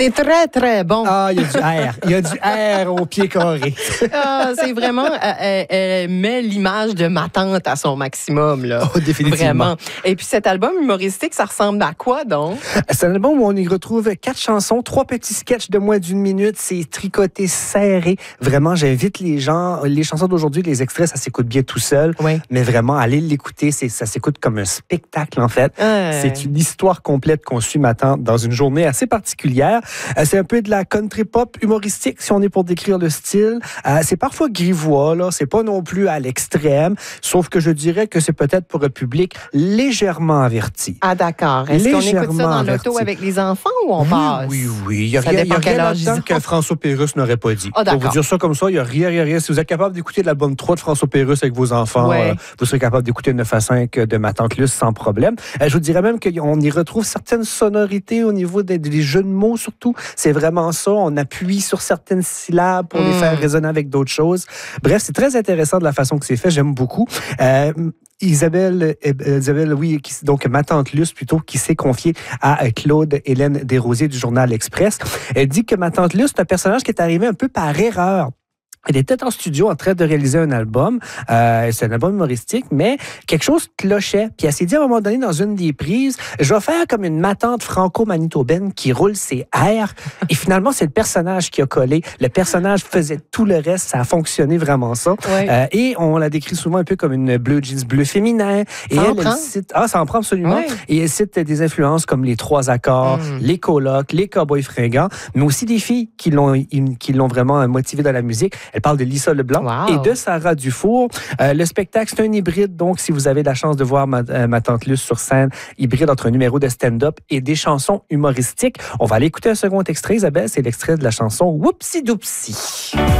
C'est très, très bon. Ah, il y a du R. Il y a du R au pied carré. C'est vraiment... elle met l'image de ma tante à son maximum, là. Oh, définitivement. Vraiment. Et puis cet album humoristique, ça ressemble à quoi, donc? C'est un album où on y retrouve 4 chansons, 3 petits sketchs de moins d'1 minute. C'est tricoté, serré. Vraiment, j'invite les gens... Les chansons d'aujourd'hui, les extraits, ça s'écoute bien tout seul. Oui. Mais vraiment, allez l'écouter. Ça s'écoute comme un spectacle, en fait. C'est une histoire complète qu'on suit ma tante dans une journée assez particulière. C'est un peu de la country pop humoristique, si on est pour décrire le style. C'est parfois grivois, là. C'est pas non plus à l'extrême. Sauf que je dirais que c'est peut-être pour un public légèrement averti. Ah, d'accord. Est-ce qu'on écoute ça dans l'auto avec les enfants ou on passe? Oui. Il y a Ça rien dépend quel âge là-dedans ils ont. que François Pérusse n'aurait pas dit. Ah, d'accord. Pour vous dire ça comme ça, il y a rien. Si vous êtes capable d'écouter l'album 3 de François Pérusse avec vos enfants, Ouais. vous serez capable d'écouter 9 à 5 de ma tante Luce sans problème. Je vous dirais même qu'on y retrouve certaines sonorités au niveau des jeux de mots surtout. C'est vraiment ça. On appuie sur certaines syllabes pour les faire résonner avec d'autres choses. Bref, c'est très intéressant de la façon que c'est fait. J'aime beaucoup. Isabelle, oui, donc ma tante Luce plutôt, qui s'est confiée à Claude Hélène Desrosiers du Journal Express. Elle dit que ma tante Luce, c'est un personnage qui est arrivé un peu par erreur. Elle était en studio en train de réaliser un album. C'est un album humoristique, mais quelque chose clochait. Puis elle s'est dit à un moment donné, dans une des prises, je vais faire comme une ma tante franco-manitobaine qui roule ses airs. Et finalement, c'est le personnage qui a collé. Le personnage faisait tout le reste. Ça a fonctionné vraiment ça. Ouais. Et on la décrit souvent un peu comme une bleu jeans bleu féminin. Et elle cite... Ah, ça en prend absolument. Ouais. Et elle cite des influences comme les 3 accords, les colocs, les cowboys fringants, mais aussi des filles qui l'ont vraiment motivée dans la musique. Elle parle de Lisa Leblanc et de Sarah Dufour. Le spectacle, c'est un hybride, donc si vous avez la chance de voir ma tante Luce sur scène, hybride entre un numéro de stand-up et des chansons humoristiques. On va aller écouter un second extrait, Isabelle, c'est l'extrait de la chanson Whoopsie Doopsie.